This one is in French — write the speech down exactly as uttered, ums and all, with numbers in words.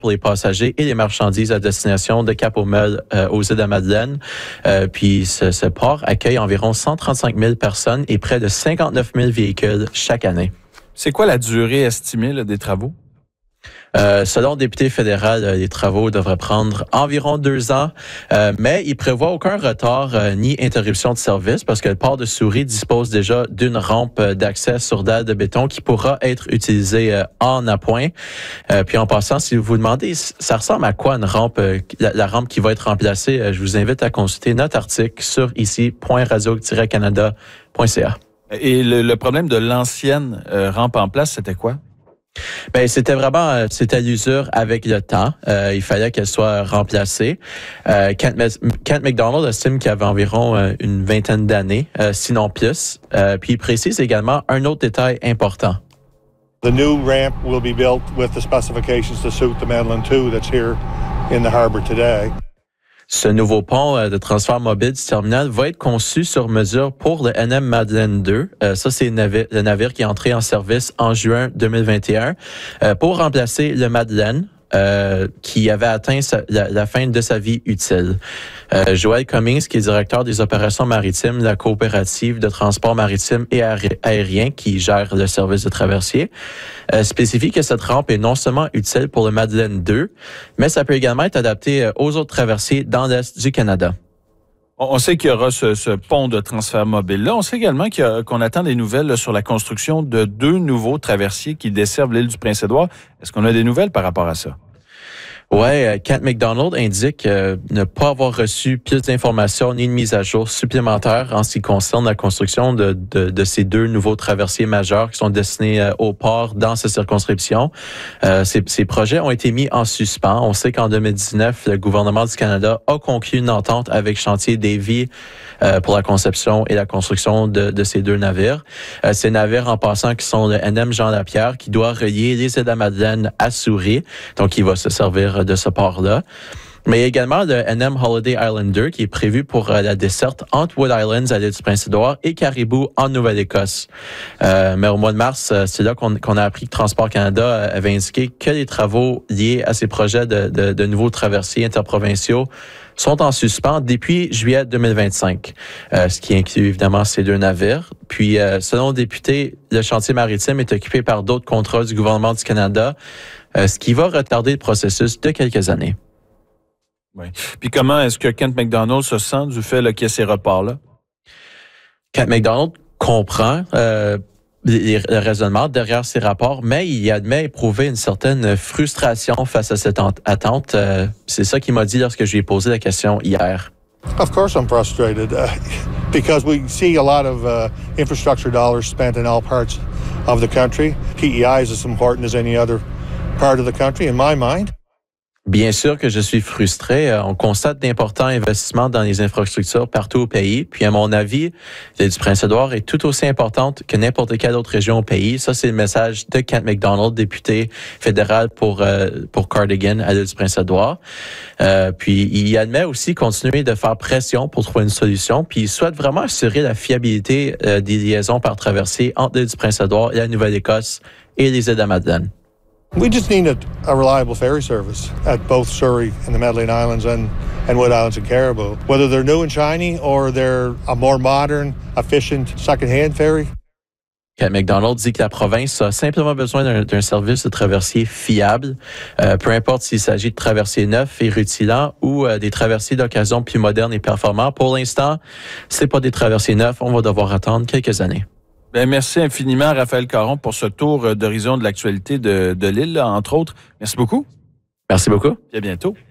pour les passagers et les marchandises à destination de Cap-aux-Melles euh, aux îles de la Madeleine. Euh, puis ce, ce port accueille environ cent trente-cinq mille personnes et près de cinquante-neuf mille véhicules chaque année. C'est quoi la durée estimée là, des travaux? Euh, selon le député fédéral, les travaux devraient prendre environ deux ans, euh, mais il prévoit aucun retard euh, ni interruption de service parce que le port de Souris dispose déjà d'une rampe d'accès sur dalle de béton qui pourra être utilisée euh, en appoint. Euh, puis en passant, si vous vous demandez, ça ressemble à quoi une rampe, euh, la, la rampe qui va être remplacée, euh, je vous invite à consulter notre article sur ici point radio tiret canada point c a. Et le, le problème de l'ancienne euh, rampe en place, c'était quoi? Ben c'était vraiment euh, c'était l'usure avec le temps. Euh, il fallait qu'elle soit remplacée. Euh, Kent, Kent McDonald estime qu'il y avait environ euh, une vingtaine d'années, euh, sinon plus. Euh, puis il précise également un autre détail important. The new ramp will be built with the specifications to suit the Madeleine two that's here in the harbor today. Ce nouveau pont euh, de transfert mobile du terminal va être conçu sur mesure pour le N M Madeleine deux. Euh, ça, c'est le navire, le navire qui est entré en service en juin deux mille vingt et un euh, pour remplacer le Madeleine. Euh, qui avait atteint sa, la, la fin de sa vie utile. Euh, Joël Cummings, qui est directeur des opérations maritimes de la coopérative de transport maritime et aérien qui gère le service de traversier, euh, spécifie que cette rampe est non seulement utile pour le Madeleine deux, mais ça peut également être adapté aux autres traversiers dans l'Est du Canada. On sait qu'il y aura ce, ce pont de transfert mobile-là. On sait également qu'il y a, qu'on attend des nouvelles là, sur la construction de deux nouveaux traversiers qui desservent l'île du Prince-Édouard. Est-ce qu'on a des nouvelles par rapport à ça? Ouais, Kent McDonald indique euh, ne pas avoir reçu plus d'informations ni de mise à jour supplémentaires en ce qui concerne la construction de, de, de ces deux nouveaux traversiers majeurs qui sont destinés euh, au port dans cette circonscription. Euh, ces, ces projets ont été mis en suspens. On sait qu'en deux mille dix-neuf, le gouvernement du Canada a conclu une entente avec Chantier Davy euh, pour la conception et la construction de, de ces deux navires. Euh, ces navires, en passant, qui sont le N M Jean Lapierre, qui doit relier les îles de la Madeleine à Souris, donc il va se servir de ce port-là. Mais il y a également le N M Holiday Islander qui est prévu pour euh, la desserte entre Wood Islands à l'île du Prince-Édouard et Caribou en Nouvelle-Écosse. Euh, mais au mois de mars, euh, c'est là qu'on, qu'on a appris que Transport Canada euh, avait indiqué que les travaux liés à ces projets de, de, de nouveaux traversiers interprovinciaux sont en suspens depuis juillet deux mille vingt-cinq, euh, ce qui inclut évidemment ces deux navires. Puis, euh, selon le député, le chantier maritime est occupé par d'autres contrats du gouvernement du Canada, euh, ce qui va retarder le processus de quelques années. Oui. Puis comment est-ce que Kent McDonald se sent du fait là, qu'il y a ces reports-là? Kent McDonald comprend euh, les, le raisonnement derrière ces rapports, mais il admet éprouver une certaine frustration face à cette attente. Euh, c'est ça qu'il m'a dit lorsque je lui ai posé la question hier. Of course I'm frustrated uh, because we see a lot of uh, infrastructure dollars spent in all parts of the country. P E I is as important as any other part of the country in my mind. Bien sûr que je suis frustré. On constate d'importants investissements dans les infrastructures partout au pays. Puis, à mon avis, l'île du Prince-Édouard est tout aussi importante que n'importe quelle autre région au pays. Ça, c'est le message de Kent McDonald, député fédéral pour euh, pour Cardigan à l'île du Prince-Édouard. Euh, puis, il admet aussi continuer de faire pression pour trouver une solution. Puis, il souhaite vraiment assurer la fiabilité euh, des liaisons par traversée entre l'île du Prince-Édouard et la Nouvelle-Écosse et les îles de la Madeleine. We just need a, a reliable ferry service at both Surrey and the Madeleine Islands and, and Wood Islands and Caribou. Whether they're new and shiny or they're a more modern, efficient second-hand ferry. Kent McDonald dit que la province a simplement besoin d'un, d'un service de traversier fiable, euh, peu importe s'il s'agit de traversiers neufs et rutilants ou euh, des traversiers d'occasion plus modernes et performants. Pour l'instant, c'est pas des traversiers neufs, on va devoir attendre quelques années. Bien, merci infiniment, Raphaël Caron, pour ce tour d'horizon de l'actualité de, de l'île, là, entre autres. Merci beaucoup. Merci beaucoup. Et à bientôt.